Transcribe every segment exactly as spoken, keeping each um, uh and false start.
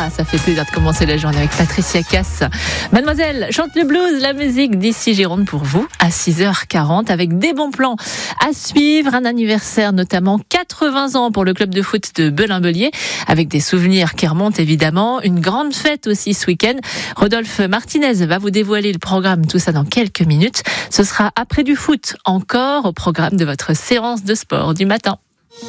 Ah, ça fait plaisir de commencer la journée avec Patricia Cass. Mademoiselle chante le blues, la musique d'ici Gironde pour vous à six heures quarante avec des bons plans à suivre. Un anniversaire notamment quatre-vingts ans pour le club de foot de Belin-Bellier avec des souvenirs qui remontent évidemment. Une grande fête aussi ce week-end. Rodolphe Martinez va vous dévoiler le programme, tout ça dans quelques minutes. Ce sera après du foot encore au programme de votre séance de sport du matin.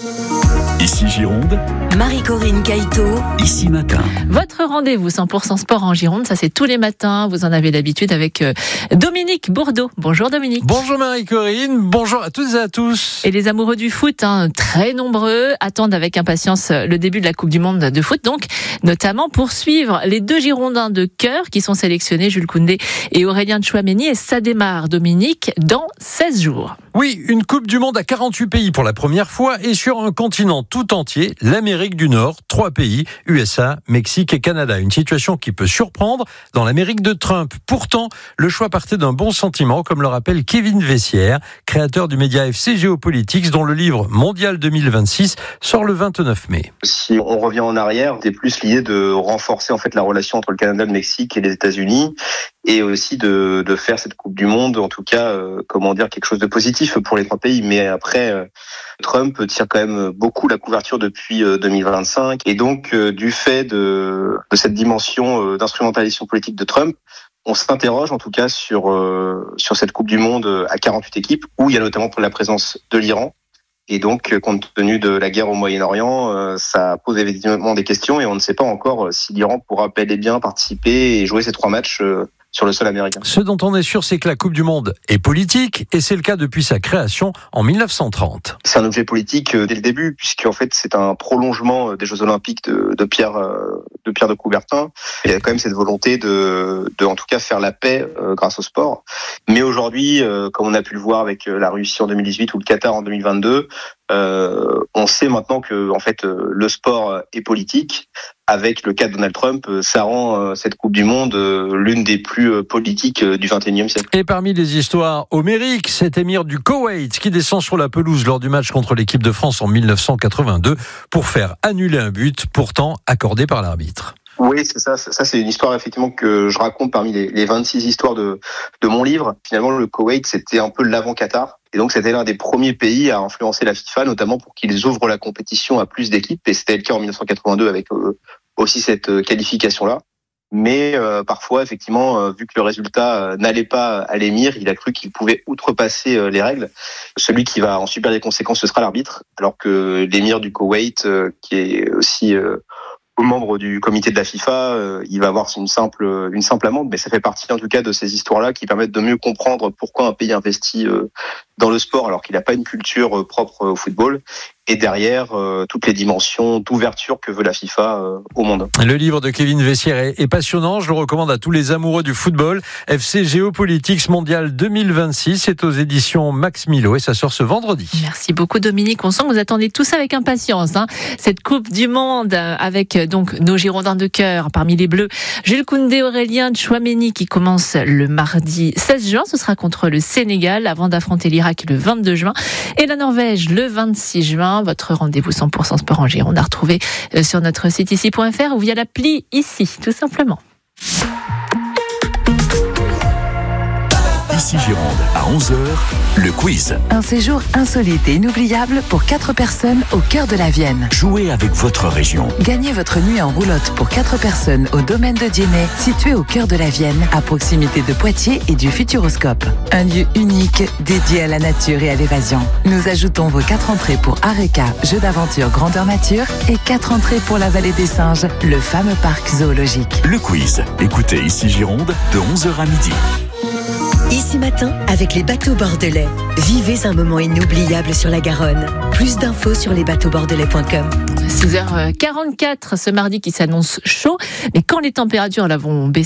Ici Gironde, Marie-Corinne Caïto, ici matin. Votre rendez-vous cent pour cent sport en Gironde, ça c'est tous les matins. Vous en avez l'habitude avec Dominique Bourdeau. Bonjour Dominique. Bonjour Marie-Corinne, bonjour à toutes et à tous. Et les amoureux du foot, hein, très nombreux, attendent avec impatience le début de la Coupe du Monde de foot. Donc, notamment pour suivre les deux Girondins de cœur qui sont sélectionnés, Jules Koundé et Aurélien Tchouameni. Et ça démarre, Dominique, dans seize jours. Oui, une Coupe du Monde à quarante-huit pays pour la première fois et sur un continent tout entier, l'Amérique du Nord, trois pays, U S A, Mexique et Canada. Une situation qui peut surprendre dans l'Amérique de Trump. Pourtant, le choix partait d'un bon sentiment, comme le rappelle Kevin Vessière, créateur du média F C Geopolitics, dont le livre Mondial deux mille vingt-six sort le vingt-neuf mai. Si on revient en arrière, c'était plus l'idée de renforcer en fait la relation entre le Canada, le Mexique et les États-Unis, et aussi de, de faire cette Coupe du Monde, en tout cas, euh, comment dire, quelque chose de positif pour les trois pays. Mais après, euh, Trump tire quand même beaucoup la couverture depuis euh, deux mille vingt-cinq, et donc euh, du fait de, de cette dimension euh, d'instrumentalisation politique de Trump, on s'interroge en tout cas sur euh, sur cette Coupe du Monde à quarante-huit équipes, où il y a notamment la présence de l'Iran. Et donc, compte tenu de la guerre au Moyen-Orient, euh, ça pose évidemment des questions, et on ne sait pas encore si l'Iran pourra bel et bien participer et jouer ces trois matchs euh, sur le sol américain. Ce dont on est sûr, c'est que la Coupe du Monde est politique, et c'est le cas depuis sa création en mille neuf cent trente. C'est un objet politique dès le début, puisqu'en fait c'est un prolongement des Jeux Olympiques de, de Pierre de Pierre de Coubertin. Il y a quand même cette volonté de, de en tout cas faire la paix euh, grâce au sport. Mais aujourd'hui, euh, comme on a pu le voir avec la Russie en deux mille dix-huit ou le Qatar en deux mille vingt-deux, euh, on sait maintenant que en fait le sport est politique. Avec le cas de Donald Trump, ça rend euh, cette Coupe du Monde euh, l'une des plus euh, politiques euh, du vingt et unième siècle. Et parmi les histoires homériques, cet émir du Koweït qui descend sur la pelouse lors du match contre l'équipe de France en mille neuf cent quatre-vingt-deux pour faire annuler un but pourtant accordé par l'arbitre. Oui, c'est ça. Ça, c'est une histoire effectivement que je raconte parmi les, les vingt-six histoires de, de mon livre. Finalement, le Koweït, c'était un peu l'avant-Qatar. Et donc, c'était l'un des premiers pays à influencer la FIFA, notamment pour qu'ils ouvrent la compétition à plus d'équipes. Et c'était le cas en mille neuf cent quatre-vingt-deux avec euh, aussi cette euh, qualification-là. Mais euh, parfois, effectivement, euh, vu que le résultat euh, n'allait pas à l'émir, il a cru qu'il pouvait outrepasser euh, les règles. Celui qui va en subir les conséquences, ce sera l'arbitre. Alors que l'émir du Koweït, euh, qui est aussi... Euh, membre du comité de la FIFA, euh, il va avoir une simple une simple amende, mais ça fait partie en tout cas de ces histoires-là qui permettent de mieux comprendre pourquoi un pays investit euh, dans le sport alors qu'il n'a pas une culture euh, propre au football, et derrière euh, toutes les dimensions d'ouverture que veut la FIFA euh, au monde. Le livre de Kevin Vessière est, est passionnant, je le recommande à tous les amoureux du football. F C Geopolitics Mondial deux mille vingt-six, c'est aux éditions Max Milo et ça sort ce vendredi. Merci beaucoup Dominique, on sent que vous attendez tout ça avec impatience, hein. Cette Coupe du Monde avec donc nos Girondins de cœur parmi les Bleus, Jules Koundé, Aurélien Tchouameni qui commence le mardi seize juin, ce sera contre le Sénégal avant d'affronter l'Irak le vingt-deux juin et la Norvège le vingt-six juin. Votre rendez-vous cent pour cent sport en Gironde à retrouver sur notre site ici point f r ou via l'appli ici, tout simplement. Ici Gironde, à onze heures, le quiz. Un séjour insolite et inoubliable pour quatre personnes au cœur de la Vienne. Jouez avec votre région. Gagnez votre nuit en roulotte pour quatre personnes au domaine de Dienay, situé au cœur de la Vienne, à proximité de Poitiers et du Futuroscope. Un lieu unique dédié à la nature et à l'évasion. Nous ajoutons vos quatre entrées pour Areka, jeu d'aventure grandeur nature, et quatre entrées pour la vallée des singes, le fameux parc zoologique. Le quiz. Écoutez Ici Gironde de onze heures à midi. Ici matin, avec les bateaux bordelais. Vivez un moment inoubliable sur la Garonne. Plus d'infos sur les bateaux bordelais point com. six heures quarante-quatre ce mardi qui s'annonce chaud, mais quand les températures là vont baisser,